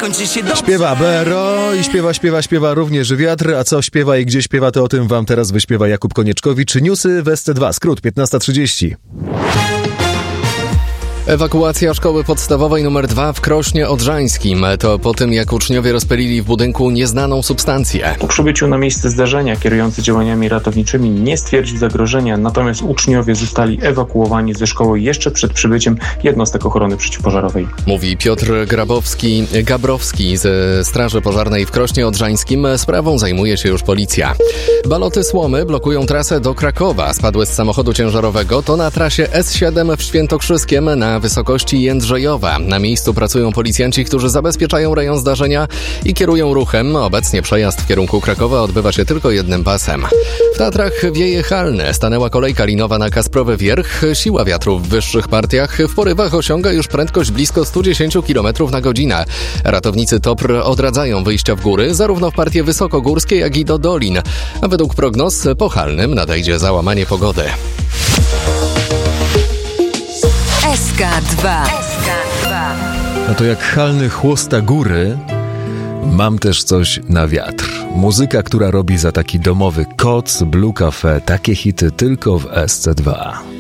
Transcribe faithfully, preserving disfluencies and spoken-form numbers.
skończy się dobrze. Śpiewa Bero i śpiewa, śpiewa, śpiewa również wiatr. A co śpiewa i gdzie śpiewa, to o tym wam teraz wyśpiewa Jakub Konieczkowicz. Newsy w S C dwa, skrót piętnasta trzydzieści. Ewakuacja szkoły podstawowej numer dwa w Krośnie Odrzańskim. To po tym, jak uczniowie rozpylili w budynku nieznaną substancję. Po przybyciu na miejsce zdarzenia kierujący działaniami ratowniczymi nie stwierdził zagrożenia, natomiast uczniowie zostali ewakuowani ze szkoły jeszcze przed przybyciem jednostek ochrony przeciwpożarowej. Mówi Piotr Grabowski, Gabrowski ze Straży Pożarnej w Krośnie Odrzańskim. Sprawą zajmuje się już policja. Baloty słomy blokują trasę do Krakowa. Spadły z samochodu ciężarowego. To na trasie S siedem w Świętokrzyskiem na wysokości Jędrzejowa. Na miejscu pracują policjanci, którzy zabezpieczają rejon zdarzenia i kierują ruchem. Obecnie przejazd w kierunku Krakowa odbywa się tylko jednym pasem. W Tatrach wieje halne. Stanęła kolejka linowa na Kasprowy Wierch. Siła wiatru w wyższych partiach w porywach osiąga już prędkość blisko sto dziesięć kilometrów na godzinę. Ratownicy T O P R odradzają wyjścia w góry, zarówno w partie wysokogórskie, jak i do dolin. A według prognoz po halnym nadejdzie załamanie pogody. S K dwa. No to jak halny chłosta góry, mam też coś na wiatr. Muzyka, która robi za taki domowy koc, Blue Cafe, takie hity tylko w S C dwa.